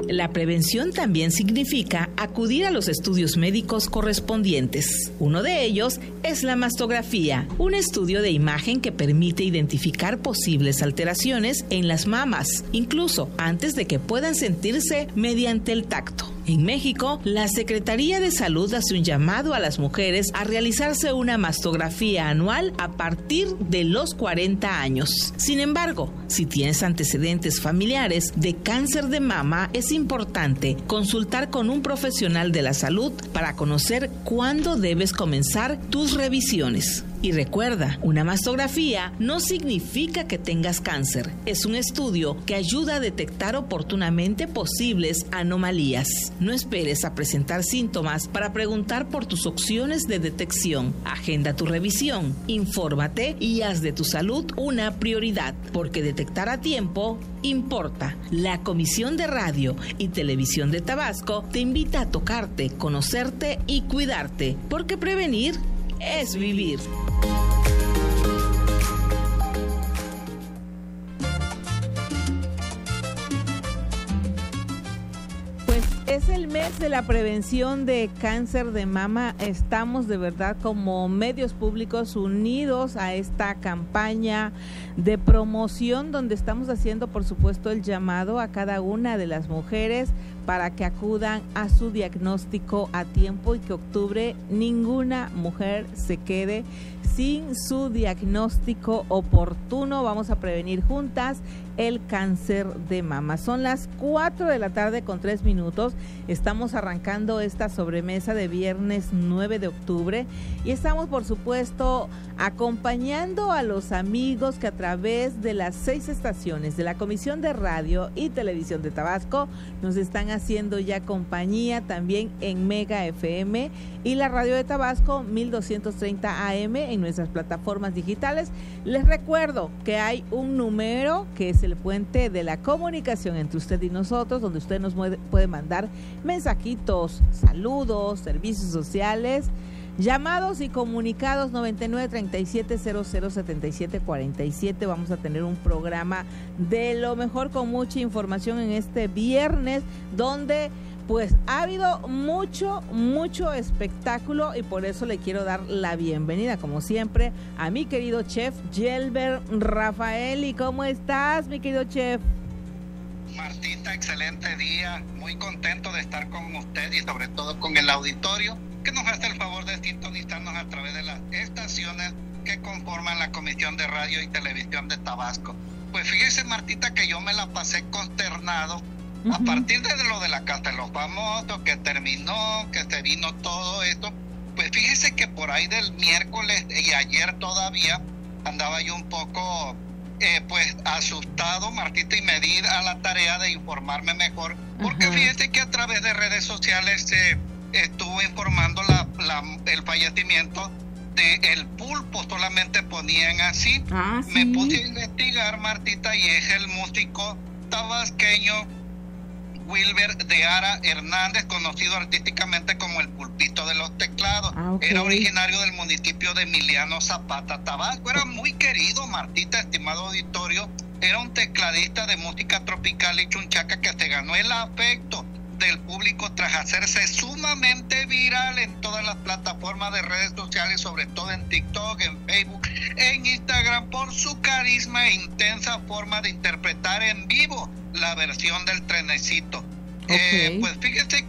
La prevención también significa acudir a los estudios médicos correspondientes. Uno de ellos es la mastografía, un estudio de imagen que permite identificar posibles alteraciones en las mamas, incluso antes de que puedan sentirse mediante el tacto. En México, la Secretaría de Salud hace un llamado a las mujeres a realizarse una mastografía anual a partir de los 40 años. Sin embargo, si tienes antecedentes familiares de cáncer de mama, es importante consultar con un profesional de la salud para conocer cuándo debes comenzar tus revisiones. Y recuerda, una mastografía no significa que tengas cáncer. Es un estudio que ayuda a detectar oportunamente posibles anomalías. No esperes a presentar síntomas para preguntar por tus opciones de detección. Agenda tu revisión, infórmate y haz de tu salud una prioridad, porque detectar a tiempo importa. La Comisión de Radio y Televisión de Tabasco te invita a tocarte, conocerte y cuidarte, porque prevenir es vivir. Pues es el mes de la prevención de cáncer de mama. Estamos de verdad como medios públicos unidos a esta campaña de promoción, donde estamos haciendo, por supuesto, el llamado a cada una de las mujeres para que acudan a su diagnóstico a tiempo y que octubre ninguna mujer se quede sin su diagnóstico oportuno. Vamos a prevenir juntas el cáncer de mama. Son las 4:03 p.m. Estamos arrancando esta sobremesa de viernes 9 de octubre y estamos, por supuesto, acompañando a los amigos que a través de las 6 estaciones de la Comisión de Radio y Televisión de Tabasco nos están haciendo ya compañía, también en Mega FM y la Radio de Tabasco 1230 AM en nuestras plataformas digitales. Les recuerdo que hay un número que es el puente de la comunicación entre usted y nosotros, donde usted nos puede mandar mensajitos, saludos, servicios sociales, llamados y comunicados. 9937007747. Vamos a tener un programa de lo mejor con mucha información en este viernes, donde pues ha habido mucho espectáculo, y por eso le quiero dar la bienvenida, como siempre, a mi querido chef Yelber Rafael. ¿Y cómo estás, mi querido chef? Martita, excelente día, muy contento de estar con usted y sobre todo con el auditorio que nos hace el favor de sintonizarnos a través de las estaciones que conforman la Comisión de Radio y Televisión de Tabasco. Pues fíjese, Martita, que yo me la pasé consternado a partir de lo de la Casa de los Famosos, que terminó, que se vino todo esto. Pues fíjese que por ahí del miércoles y ayer todavía andaba yo un poco pues asustado, Martita, y me di a la tarea de informarme mejor, porque fíjese que a través de redes sociales se estuvo informando el fallecimiento de El Pulpo, solamente ponían así. ¿Sí? Me puse a investigar, Martita, y es el músico tabasqueño Wilber de Ara Hernández, conocido artísticamente como el Pulpito de los Teclados. Era originario del municipio de Emiliano Zapata, Tabasco. Era muy querido, Martita, estimado auditorio. Era un tecladista de música tropical y chunchaca que se ganó el afecto del público tras hacerse sumamente viral en todas las plataformas de redes sociales, sobre todo en TikTok, en Facebook, en Instagram, por su carisma e intensa forma de interpretar en vivo la versión del Trenecito. Pues fíjese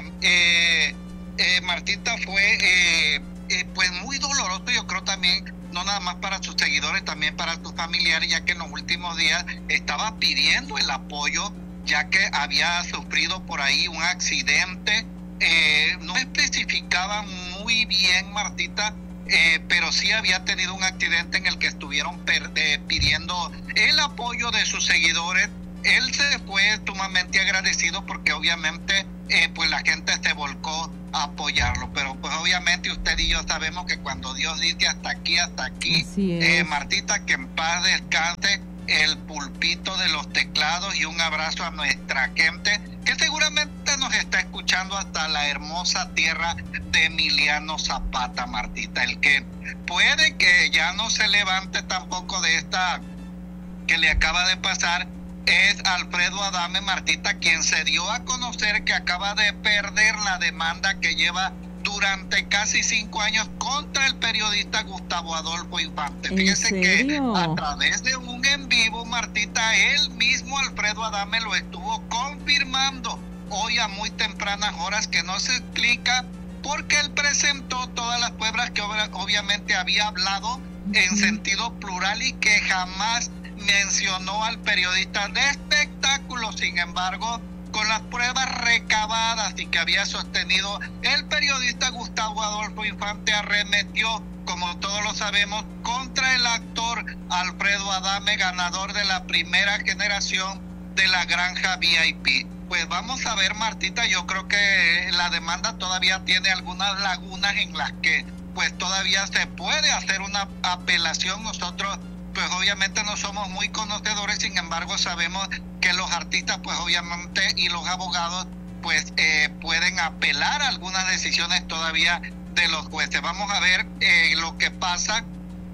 que Martita fue pues muy doloroso, yo creo también, no nada más para sus seguidores, también para sus familiares, ya que en los últimos días estaba pidiendo el apoyo, ya que había sufrido por ahí un accidente. No especificaba muy bien, Martita, pero sí había tenido un accidente en el que estuvieron pidiendo el apoyo de sus seguidores. Él se fue sumamente agradecido porque obviamente pues la gente se volcó a apoyarlo, pero pues obviamente usted y yo sabemos que cuando Dios dice hasta aquí, Martita, que en paz descanse el Pulpito de los Teclados, y un abrazo a nuestra gente que seguramente nos está escuchando hasta la hermosa tierra de Emiliano Zapata, Martita. El que puede que ya no se levante tampoco de esta que le acaba de pasar, es Alfredo Adame, Martita, quien se dio a conocer que acaba de perder la demanda que lleva durante casi 5 años contra el periodista Gustavo Adolfo Infante. Fíjese que a través de un en vivo, Martita, él mismo, Alfredo Adame, lo estuvo confirmando hoy a muy tempranas horas, que no se explica porque él presentó todas las pruebas que obviamente había hablado en sentido plural y que jamás mencionó al periodista de espectáculos. Sin embargo, con las pruebas recabadas y que había sostenido, el periodista Gustavo Adolfo Infante arremetió, como todos lo sabemos, contra el actor Alfredo Adame, ganador de la primera generación de la Granja VIP. Pues vamos a ver, Martita, yo creo que la demanda todavía tiene algunas lagunas en las que pues todavía se puede hacer una apelación. Nosotros pues obviamente no somos muy conocedores, sin embargo sabemos que los artistas pues obviamente y los abogados pues pueden apelar a algunas decisiones todavía de los jueces. Vamos a ver lo que pasa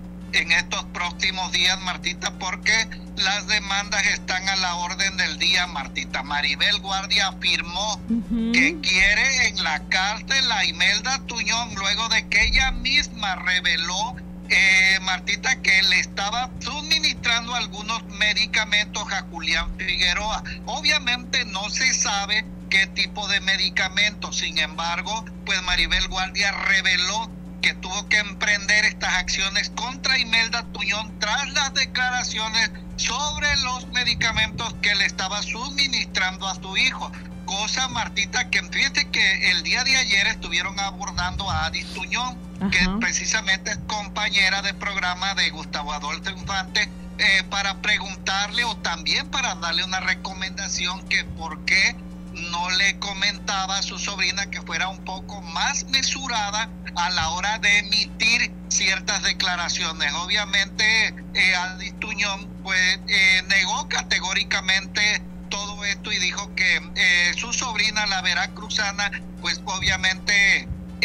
en estos próximos días, Martita, porque las demandas están a la orden del día, Martita. Maribel Guardia afirmó que quiere en la cárcel a Imelda Tuñón luego de que ella misma reveló, Martita, que le estaba suministrando algunos medicamentos a Julián Figueroa. Obviamente no se sabe qué tipo de medicamentos, sin embargo, pues Maribel Guardia reveló que tuvo que emprender estas acciones contra Imelda Tuñón tras las declaraciones sobre los medicamentos que le estaba suministrando a su hijo. Cosa, Martita, que fíjate que el día de ayer estuvieron abordando a Adis Tuñón, que precisamente es compañera de programa de Gustavo Adolfo Infante, para preguntarle o también para darle una recomendación que por qué no le comentaba a su sobrina que fuera un poco más mesurada a la hora de emitir ciertas declaraciones. Obviamente Adis Tuñón pues negó categóricamente todo esto y dijo que su sobrina, la veracruzana, pues obviamente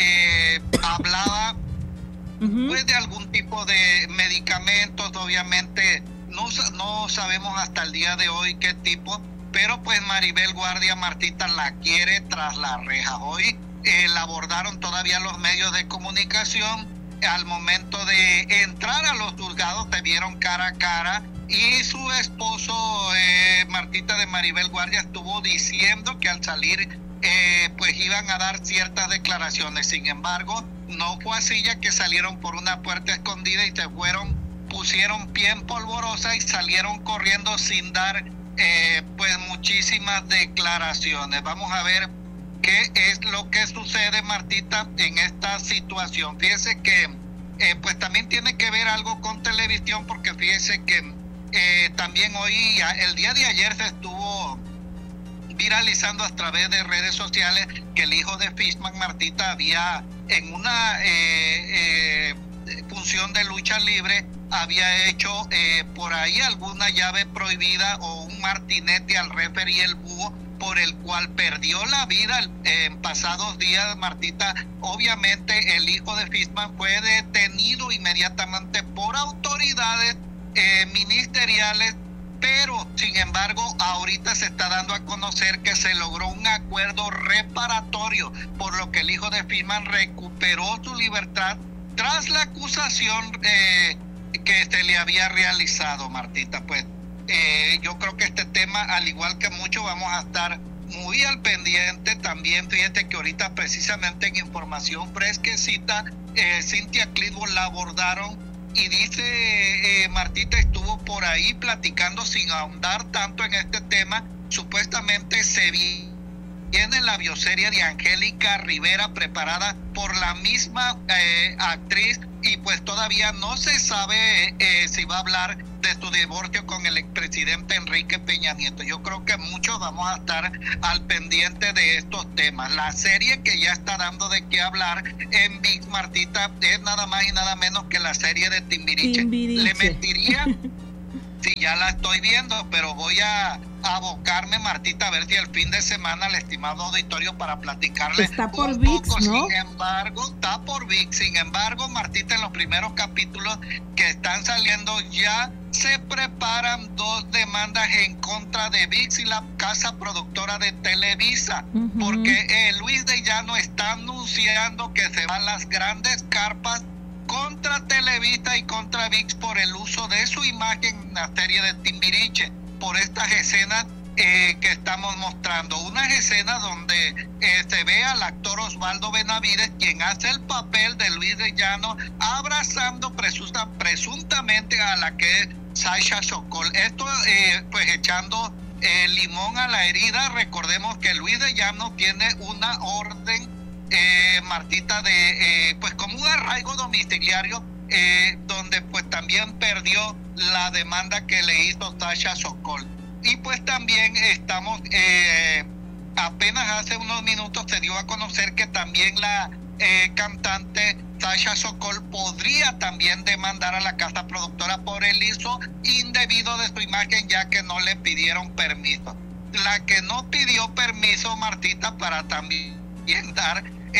hablaba pues de algún tipo de medicamentos. Obviamente no sabemos hasta el día de hoy qué tipo, pero pues Maribel Guardia, Martita, la quiere tras las rejas. Hoy la abordaron todavía los medios de comunicación. Al momento de entrar a los juzgados se vieron cara a cara y su esposo, Martita, de Maribel Guardia, estuvo diciendo que al salir pues iban a dar ciertas declaraciones. Sin embargo, no fue así, ya que salieron por una puerta escondida y pusieron pie en polvorosa y salieron corriendo sin dar pues muchísimas declaraciones. Vamos a ver qué es lo que sucede, Martita, en esta situación. Fíjese que pues también tiene que ver algo con televisión, porque fíjese que también hoy, el día de ayer, se estuvo viralizando a través de redes sociales que el hijo de Fishman, Martita, había en una función de lucha libre había hecho por ahí alguna llave prohibida o un martinete al referee El Búho, por el cual perdió la vida en pasados días, Martita. Obviamente el hijo de Fishman fue detenido inmediatamente por autoridades ministeriales, pero sin embargo ahorita se está dando a conocer que se logró un acuerdo reparatorio, por lo que el hijo de Fishman recuperó su libertad tras la acusación que se le había realizado, Martita. Pues yo creo que este tema, al igual que muchos, vamos a estar muy al pendiente. También fíjate que ahorita precisamente en información fresquecita, Cynthia Clitbo la abordaron y dice, Martita, estuvo por ahí platicando sin ahondar tanto en este tema. Supuestamente se viene la bioserie de Angélica Rivera preparada por la misma actriz, y pues todavía no se sabe si va a hablar de su divorcio con el expresidente Enrique Peña Nieto. Yo creo que muchos vamos a estar al pendiente de estos temas. La serie que ya está dando de qué hablar en ViX, Martita, es nada más y nada menos que la serie de Timbiriche. Le mentiría si ya la estoy viendo, pero voy a abocarme, Martita, a ver si el fin de semana, el estimado auditorio, para platicarle está por un ViX, poco. ¿no? Sin embargo, está por ViX. Sin embargo, Martita, en los primeros capítulos que están saliendo ya se preparan 2 demandas en contra de ViX y la casa productora de Televisa, porque Luis de Llano está anunciando que se van las grandes carpas contra Televisa y contra ViX por el uso de su imagen en la serie de Timbiriche, por estas escenas que estamos mostrando, unas escenas donde se ve al actor Osvaldo Benavides, quien hace el papel de Luis de Llano, abrazando presuntamente a la que es Sasha Sokol. Esto pues echando limón a la herida. Recordemos que Luis de Llano tiene una orden, Martita, de pues como un arraigo domiciliario, donde pues también perdió la demanda que le hizo Sasha Sokol. Y pues también estamos, apenas hace unos minutos se dio a conocer que también la cantante Sasha Sokol podría también demandar a la casa productora por el uso indebido de su imagen, ya que no le pidieron permiso. La que no pidió permiso, Martita, para también dar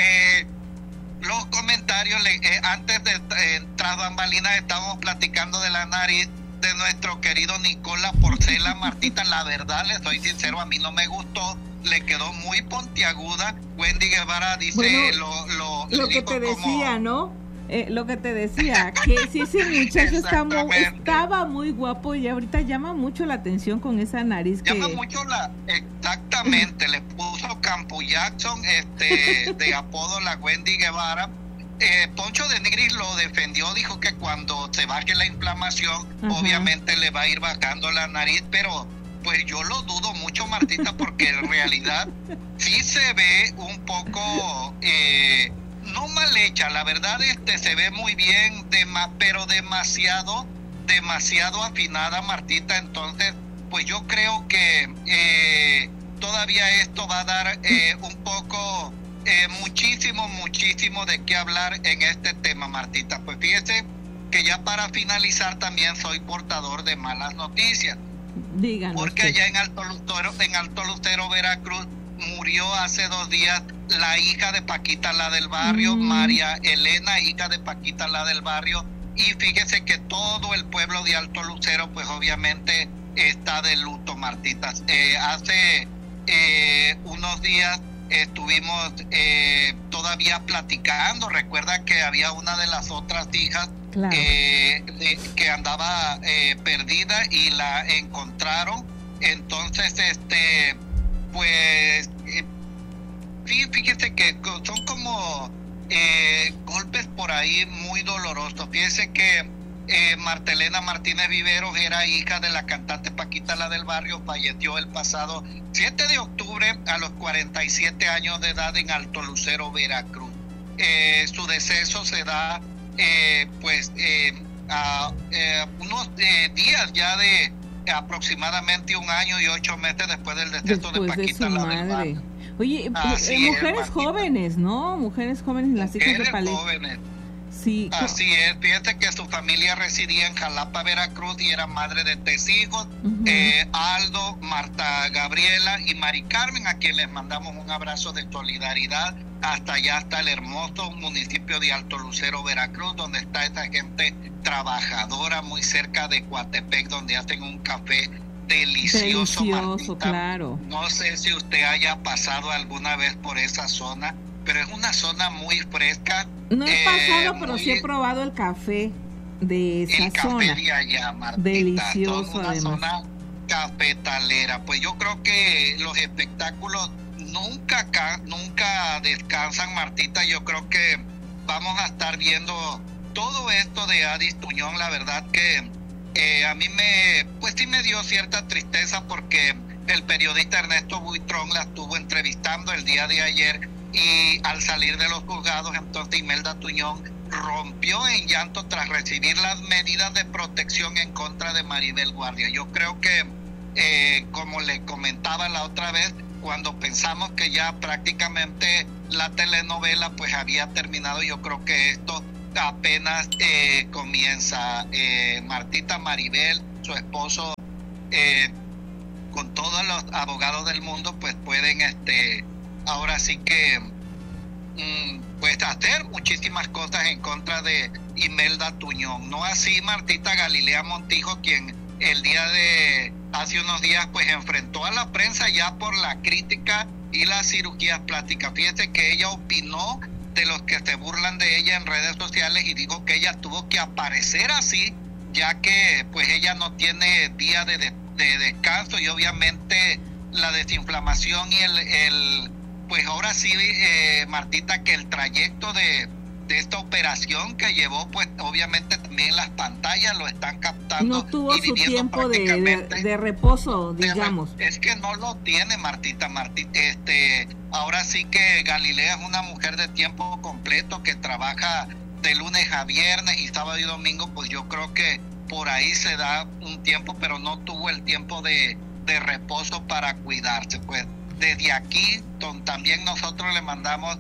los comentarios, antes de tras bambalinas estábamos platicando de la nariz de nuestro querido Nicola Porcela. Martita, la verdad, le soy sincero, a mí no me gustó, le quedó muy pontiaguda. Wendy Guevara dice, bueno, lo que te decía, ¿no? Lo que te decía, que si ese muchacho estaba muy guapo y ahorita llama mucho la atención con esa nariz. Llama mucho exactamente, le puso Campo Jackson, de apodo la Wendy Guevara. Poncho de Nigris lo defendió, dijo que cuando se baje la inflamación, obviamente le va a ir bajando la nariz, pero pues yo lo dudo mucho, Martita, porque en realidad sí se ve un poco, no mal hecha, la verdad se ve muy bien, pero demasiado afinada, Martita. Entonces pues yo creo que todavía esto va a dar un poco, muchísimo de qué hablar en este tema, Martita. Pues fíjese que ya para finalizar también soy portador de malas noticias. Díganos. Porque allá en Alto Lucero, Veracruz, murió hace 2 días la hija de Paquita, la del barrio, María Elena, hija de Paquita, la del barrio. Y fíjese que todo el pueblo de Alto Lucero, pues obviamente está de luto, Martita. Hace unos días estuvimos todavía platicando. Recuerda que había una de las otras hijas, claro, que andaba perdida y la encontraron. Entonces pues fíjese que son como golpes por ahí muy dolorosos. Fíjese que Martelena Martínez Viveros era hija de la cantante Paquita, la del barrio, falleció el pasado 7 de octubre a los 47 años de edad en Alto Lucero, Veracruz. Su deceso se da a unos días ya de aproximadamente 1 año y 8 meses después del deceso de Paquita, la del barrio. Oye, mujeres jóvenes, ¿no? Mujeres jóvenes, las hijas de Paleta. Jóvenes. Sí. Así es, fíjate que su familia residía en Jalapa, Veracruz, y era madre de 3 hijos, Aldo, Marta Gabriela y Mari Carmen, a quien les mandamos un abrazo de solidaridad hasta allá, hasta el hermoso municipio de Alto Lucero, Veracruz, donde está esa gente trabajadora, muy cerca de Coatepec, donde hacen un café delicioso, Martita. Claro. No sé si usted haya pasado alguna vez por esa zona, pero es una zona muy fresca. No he pasado, pero sí he probado el café de esa zona. El café de allá, Martita. Delicioso, una además. Zona cafetalera. Pues yo creo que los espectáculos nunca descansan, Martita. Yo creo que vamos a estar viendo todo esto de Adis Tuñón. La verdad que a mí sí me dio cierta tristeza, porque el periodista Ernesto Buitrón la estuvo entrevistando el día de ayer, y al salir de los juzgados, entonces Imelda Tuñón rompió en llanto tras recibir las medidas de protección en contra de Maribel Guardia. Yo creo que, como le comentaba la otra vez, cuando pensamos que ya prácticamente la telenovela pues había terminado, yo creo que esto apenas comienza. Martita, Maribel, su esposo, con todos los abogados del mundo, pues pueden ahora sí que pues hacer muchísimas cosas en contra de Imelda Tuñón. No así Martita Galilea Montijo, quien el día de hace unos días pues enfrentó a la prensa ya por la crítica y las cirugías plásticas. Fíjese que ella opinó de los que se burlan de ella en redes sociales y dijo que ella tuvo que aparecer así, ya que pues ella no tiene día de descanso, y obviamente la desinflamación y el pues ahora sí, Martita, que el trayecto de esta operación que llevó, pues obviamente también las pantallas lo están captando. No tuvo su tiempo de reposo, digamos. Es que no lo tiene, Martita. Ahora sí que Galilea es una mujer de tiempo completo que trabaja de lunes a viernes y sábado y domingo, pues yo creo que por ahí se da un tiempo, pero no tuvo el tiempo de reposo para cuidarse. Pues desde aquí también nosotros le mandamos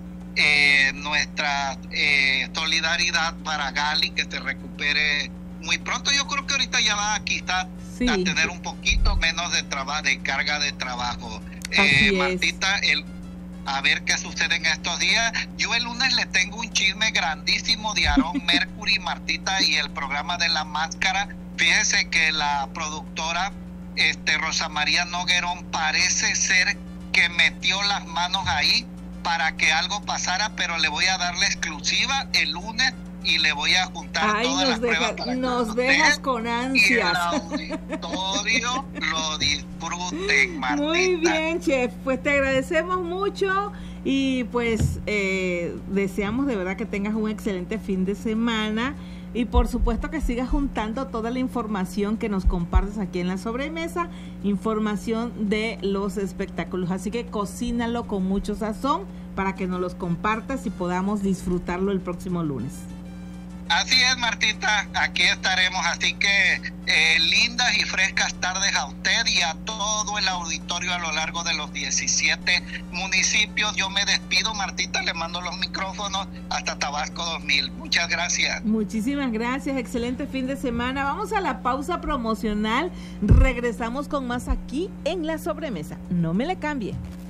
nuestra solidaridad para Gali, que se recupere muy pronto. Yo creo que ahorita ya va quizás a tener un poquito menos de carga de trabajo. Martita, a ver qué sucede en estos días. Yo el lunes le tengo un chisme grandísimo de Aarón Mercury, Martita, y el programa de La Máscara. Fíjese que la productora Rosa María Noguerón parece ser que metió las manos ahí para que algo pasara, pero le voy a dar la exclusiva el lunes y le voy a juntar todas las pruebas para que nos dejas con ansias. Y el auditorio lo disfruten, Martita. Muy bien, chef, pues te agradecemos mucho y pues deseamos de verdad que tengas un excelente fin de semana. Y por supuesto que sigas juntando toda la información que nos compartes aquí en La Sobremesa, información de los espectáculos. Así que cocínalo con mucho sazón para que nos los compartas y podamos disfrutarlo el próximo lunes. Así es, Martita, aquí estaremos, así que lindas y frescas tardes a usted y a todo el auditorio a lo largo de los 17 municipios. Yo me despido, Martita, le mando los micrófonos hasta Tabasco 2000. Muchas gracias. Muchísimas gracias, excelente fin de semana. Vamos a la pausa promocional, regresamos con más aquí en La Sobremesa. No me le cambie.